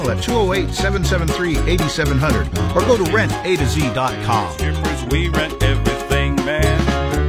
at 208-773-8700 or go to rentatoz.com. Skippers, we rent everything, man.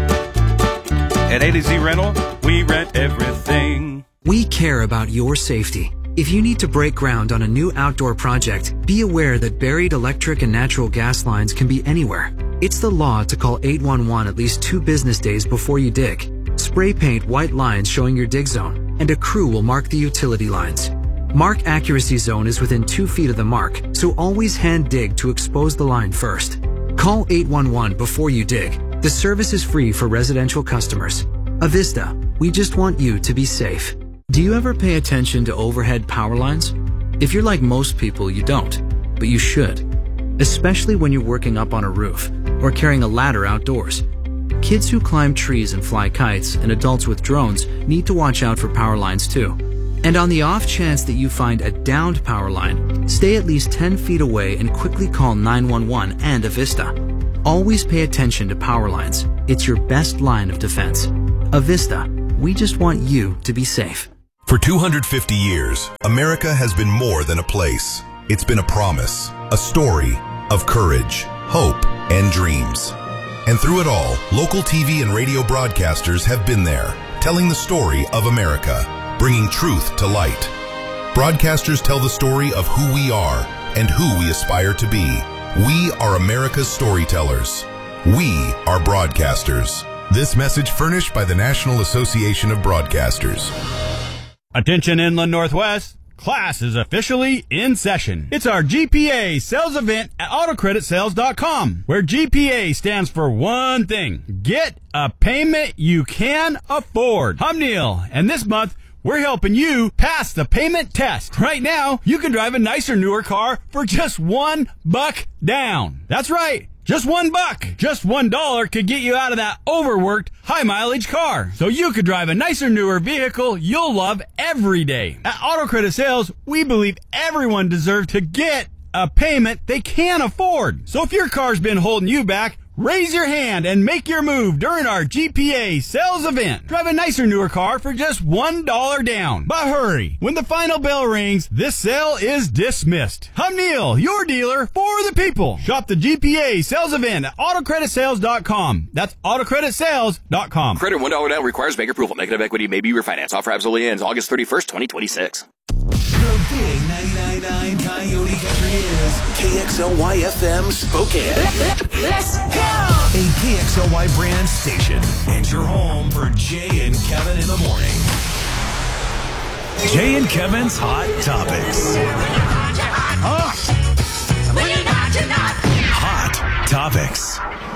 At A to Z Rental, we rent everything. We care about your safety. If you need to break ground on a new outdoor project, be aware that buried electric and natural gas lines can be anywhere. It's the law to call 811 at least 2 business days before you dig. Spray paint white lines showing your dig zone, and a crew will mark the utility lines. Mark accuracy zone is within 2 feet of the mark, so always hand dig to expose the line first. Call 811 before you dig. The service is free for residential customers. Avista, we just want you to be safe. Do you ever pay attention to overhead power lines? If you're like most people, you don't, but you should. Especially when you're working up on a roof or carrying a ladder outdoors. Kids who climb trees and fly kites and adults with drones need to watch out for power lines too. And on the off chance that you find a downed power line, stay at least 10 feet away and quickly call 911 and Avista. Always pay attention to power lines. It's your best line of defense. Avista, we just want you to be safe. For 250 years, America has been more than a place. It's been a promise, a story of courage, hope, and dreams. And through it all, local TV and radio broadcasters have been there, telling the story of America, bringing truth to light. Broadcasters tell the story of who we are and who we aspire to be. We are America's storytellers. We are broadcasters. This message furnished by the National Association of Broadcasters. Attention Inland Northwest. Class is officially in session. It's our GPA sales event at AutoCreditSales.com, where GPA stands for one thing. Get a payment you can afford. I'm Neil, and this month, we're helping you pass the payment test. Right now, you can drive a nicer, newer car for just $1 down. That's right. Just $1. Just $1 could get you out of that overworked, high-mileage car. So you could drive a nicer, newer vehicle you'll love every day. At Auto Credit Sales, we believe everyone deserves to get a payment they can afford. So if your car's been holding you back, raise your hand and make your move during our GPA sales event. Drive a nicer, newer car for just $1 down. But hurry, when the final bell rings, this sale is dismissed. I'm Neil, your dealer for the people. Shop the GPA sales event at AutoCreditSales.com. That's AutoCreditSales.com. Credit $1 down requires bank approval. Negative equity may be refinanced. Offer absolutely ends August 31st, 2026. The big 99.9 Coyote Country is KXLY FM Spokane. Let's go! A KXLY brand station. And your home for Jay and Kevin in the morning. Jay and Kevin's Hot Topics. Hot Topics.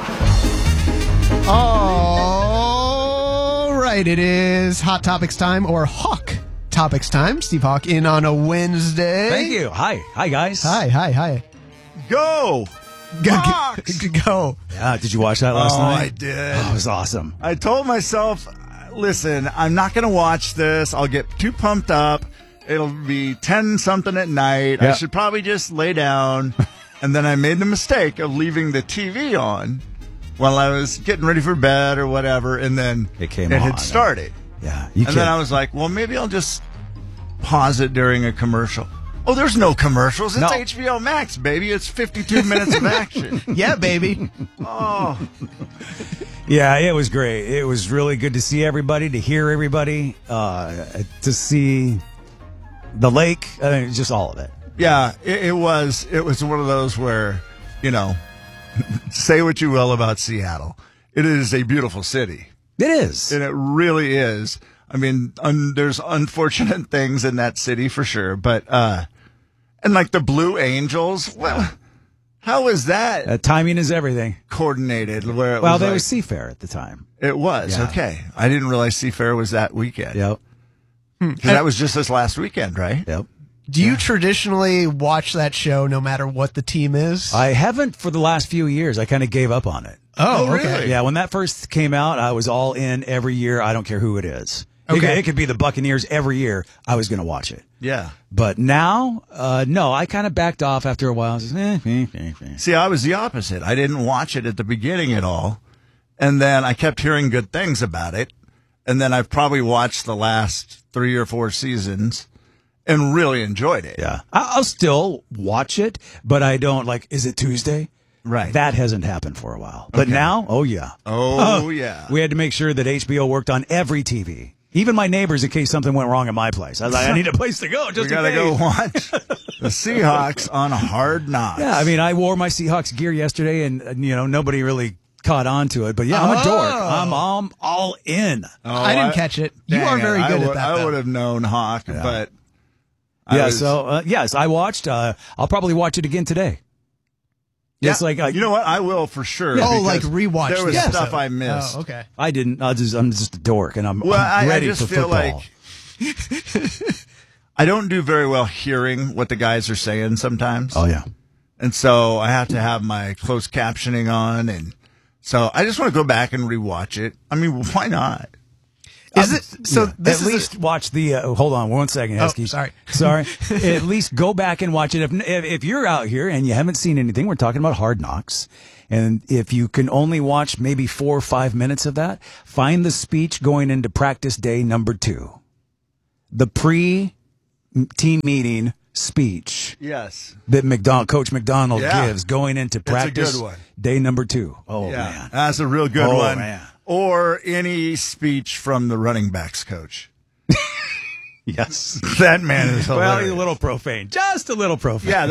All right, it is Hot Topics time, or Hawk Topics time. Steve Hawk in on a Wednesday. Thank you. Hi, guys. Hi. Go. Go. Yeah, did you watch that last night? I did. Oh, it was awesome. I told myself, listen, I'm not going to watch this. I'll get too pumped up. It'll be 10-something at night. Yeah. I should probably just lay down. And then I made the mistake of leaving the TV on while I was getting ready for bed or whatever. And then it had started. Yeah. Then I was like, well, maybe I'll just pause it during a commercial. Oh, there's no commercials. It's HBO Max, baby. It's 52 minutes of action. Yeah, baby. Oh. Yeah, it was great. It was really good to see everybody, to hear everybody, to see the lake, just all of it. Yeah, it was one of those where, say what you will about Seattle. It is a beautiful city. It is. And it really is. I mean, there's unfortunate things in that city for sure, but, and like the Blue Angels, well, how is that? Timing is everything. Coordinated. Where it well, was there like, was Seafair at the time. It was, okay. I didn't realize Seafair was that weekend. Yep. Because that was just this last weekend, right? Yep. Do you traditionally watch that show no matter what the team is? I haven't for the last few years. I kind of gave up on it. Oh, okay. Really? Yeah, when that first came out, I was all in every year. I don't care who it is. Okay. It could be the Buccaneers every year. I was going to watch it. Yeah. But now, no, I kind of backed off after a while. See, I was the opposite. I didn't watch it at the beginning at all. And then I kept hearing good things about it. And then I've probably watched the last 3 or 4 seasons. and really enjoyed it. Yeah. I'll still watch it, but I don't is it Tuesday? Right. That hasn't happened for a while. But now, oh yeah. Oh, yeah. We had to make sure that HBO worked on every TV. Even my neighbors, in case something went wrong at my place. I was like, I need a place to go just We gotta go watch the Seahawks on Hard Knocks. Yeah, I mean, I wore my Seahawks gear yesterday, and nobody really caught on to it. But yeah, I'm a dork. I'm all in. I didn't catch it. You are very good at that. I though. would have known Hawk, but yes, I watched. I'll probably watch it again today. Yeah, It's like you know what? I will for sure. Oh, because rewatch There was the stuff episode. I missed. Oh, okay. I didn't. I'm just a dork, and I'm I ready just for feel football. like I don't do very well hearing what the guys are saying sometimes. Oh yeah. And so I have to have my closed captioning on, and so I just want to go back and rewatch it. I mean, why not? Is it so? Yeah. This At is least watch the. Hold on 1 second, Heskey. sorry. Sorry. At least go back and watch it. If you're out here and you haven't seen anything, we're talking about Hard Knocks. And if you can only watch maybe 4 or 5 minutes of that, find the speech going into practice day number 2. The pre-team meeting speech Yes. that Coach McDonald Yeah. gives going into It's a practice good one. day number 2. Oh, Yeah, man. that's a real good Oh, one. man. Or any speech from the running backs coach. Yes. That man is hilarious. Well, he's a little profane. Just a little profane. Yeah,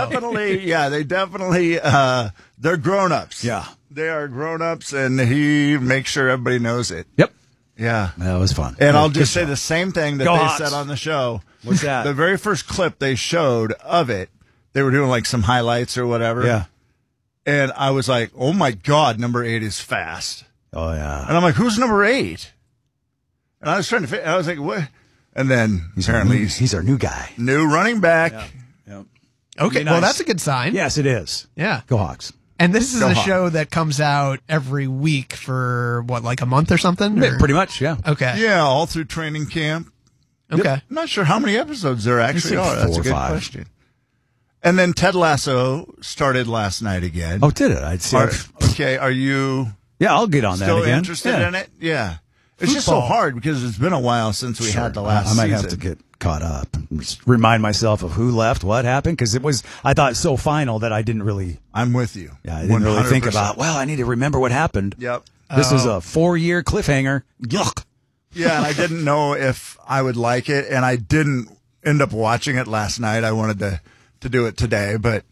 they definitely, they're grown-ups. Yeah. They are grown-ups, and he makes sure everybody knows it. Yep. Yeah. That was fun. And I'll Good just say show. the same thing that Go they Hawks. said on the show. What's that? The very first clip they showed of it, they were doing like some highlights or whatever. Yeah. And I was like, oh my God, number 8 is fast. Oh, yeah. And I'm like, who's number 8? And I was trying to I was like, what? And then apparently He's our new guy. new running back. Yep. Okay, Be well, nice. that's a good sign. Yes, it is. Yeah. Go Hawks. And this is Go a Hawks. show that comes out every week for what, like a month or something? Or- Pretty much, yeah. Okay. Yeah, all through training camp. Okay. I'm not sure how many episodes there actually like are. That's 4 a or good 5. question. And then Ted Lasso started last night again. Oh, did it? I'd see. Are you Yeah, I'll get on that still again. interested Yeah. in it? Yeah. It's just so Football. hard because it's been a while since we had the last I might season. have to get caught up. Just remind myself of who left, what happened, because I thought so final that I didn't really, I'm with you. I didn't really think 100%. about, well, I need to remember what happened. Yep. This is a 4-year cliffhanger. Yuck. Yeah, and I didn't know if I would like it, and I didn't end up watching it last night. I wanted to do it today, but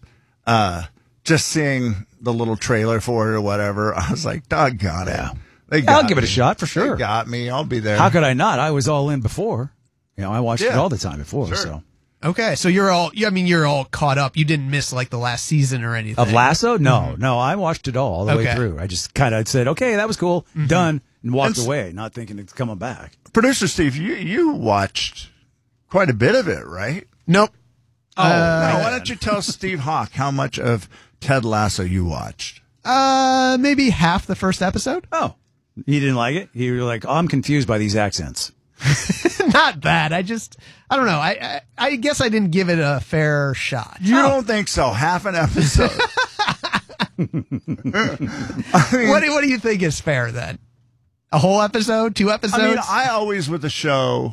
just seeing the little trailer for it or whatever, I was like, doggone it. Yeah. They got I'll give it a me. shot for sure. They got me. I'll be there. How could I not? I was all in before. I watched it Yeah. all the time before. Sure. So Okay, so you're all caught up. You didn't miss like the last season or anything. of Lasso, no, I watched it all the way Okay. through. I just kind of said, okay, that was cool, done, and walked And s- away, not thinking it's coming back. Producer Steve, you watched quite a bit of it, right? Nope. Now, why don't you tell Steve Hawk how much of Ted Lasso you watched? Maybe half the first episode. Oh, you didn't like it? You were like, oh, I'm confused by these accents. Not that. I don't know. I guess I didn't give it a fair shot. You don't think so? Half an episode. What do you think is fair then? A whole episode? 2 episodes? I mean, I always with the show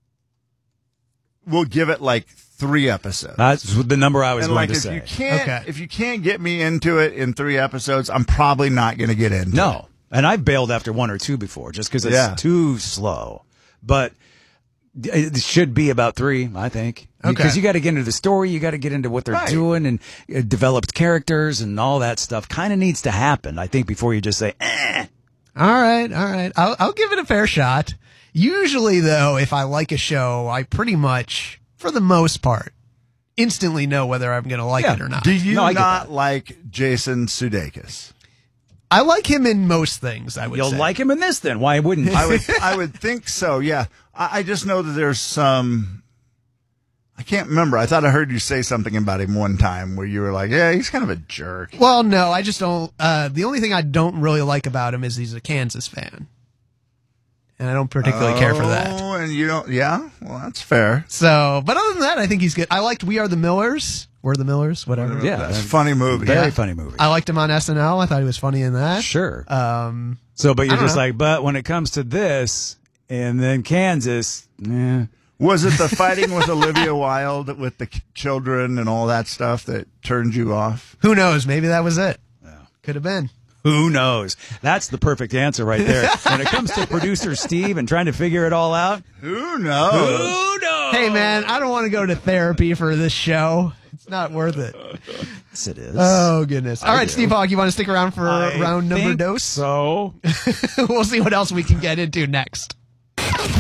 will give it like 3 episodes. That's the number I was And going like to if say. you can't Okay. if you can't get me into it in 3 episodes, I'm probably not going to get into it. No. And I've bailed after 1 or 2 before just because it's Yeah. too slow. But it should be about 3, I think. Okay. Because you got to get into the story, you got to get into what they're Right. doing, and developed characters and all that stuff kind of needs to happen, I think, before you just say, eh. All right. I'll give it a fair shot. Usually, though, if I like a show, I pretty much, for the most part, instantly know whether I'm going to like Yeah. it or not. Do you No, I get not that. like Jason Sudeikis? I like him in most things, I would You'll say. like him in this then. Why wouldn't you? I would think so. Yeah, I just know that there's some. I can't remember. I thought I heard you say something about him one time where you were like, "Yeah, he's kind of a jerk." Well, no, I just don't. The only thing I don't really like about him is he's a Kansas fan. And I don't particularly care for that. Oh, and you don't? Yeah, well, that's fair. So, but other than that, I think he's good. I liked We Are the Millers. We're the Millers, whatever. Yeah, That's a funny movie. Very Yeah. funny movie. I liked him on SNL. I thought he was funny in that. Sure. I But you're don't just know. like, but when it comes to this, and then Kansas, When Was it the fighting with Olivia Wilde with the children and all that stuff that turned you off? Who knows? Maybe that was it. Could have been. Who knows? That's the perfect answer right there. When it comes to producer Steve and trying to figure it all out, who knows? Who knows? Hey, man, I don't want to go to therapy for this show. It's not worth it. Yes, it is. Oh, goodness. All right, Steve Hawk, you want to stick around for round number dose? So We'll see what else we can get into next.